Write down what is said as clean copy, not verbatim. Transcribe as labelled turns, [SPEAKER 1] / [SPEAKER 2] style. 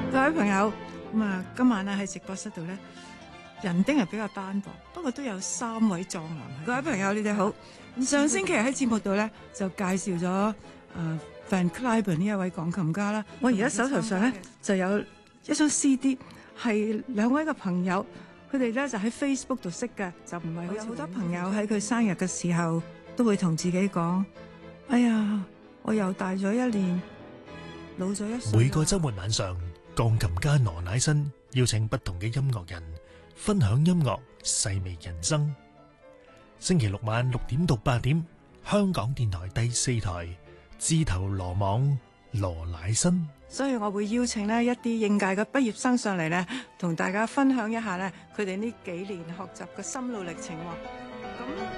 [SPEAKER 1] 各位朋友，今晚咧喺直播室度咧，人丁係比較單薄，不過都有3位壯男。各位朋友，你哋好。上星期喺節目度咧就介紹咗Van Cliburn 呢一位鋼琴家啦。我而家手頭上咧就有一張 CD， 係2位嘅朋友，佢哋咧就喺 Facebook 度識嘅，就唔係有好多朋友喺佢生日嘅時候都會同自己講：哎呀，我又大咗1年，老咗1歲。
[SPEAKER 2] 每個週末晚上，鋼琴家羅乃新邀請不同嘅音樂人分享音樂，細味人生。星期6晚6點到8點，香港電台第4台，自投羅網羅乃新。
[SPEAKER 1] 所以我會邀請呢一啲應屆嘅畢業生上嚟呢，同大家分享一下呢佢哋呢幾年學習嘅心路歷程。咁